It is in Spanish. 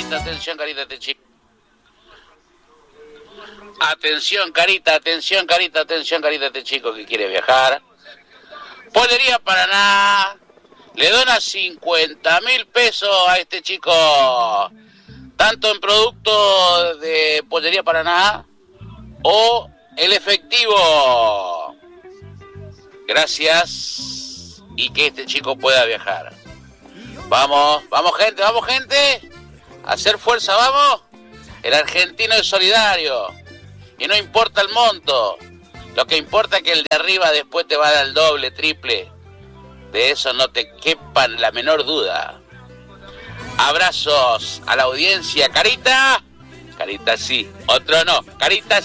Carita, este chico. Atención, Carita, este chico que quiere viajar. Pollería Paraná le dona 50.000 pesos a este chico, tanto en producto de Pollería Paraná o el efectivo. Gracias, y que este chico pueda viajar. Vamos gente, a hacer fuerza, vamos. El argentino es solidario y no importa el monto, lo que importa es que el de arriba después te va a dar el doble, triple. De eso no te quepa la menor duda. Abrazos a la audiencia. Carita sí, otro no. Carita sí.